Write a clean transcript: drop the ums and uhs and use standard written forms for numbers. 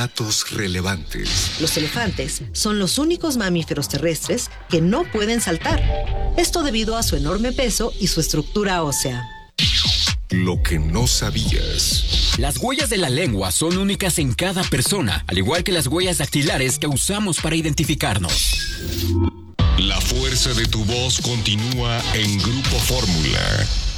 Datos relevantes. Los elefantes son los únicos mamíferos terrestres que no pueden saltar. Esto debido a su enorme peso y su estructura ósea. Lo que no sabías. Las huellas de la lengua son únicas en cada persona, al igual que las huellas dactilares que usamos para identificarnos. La fuerza de tu voz continúa en Grupo Fórmula.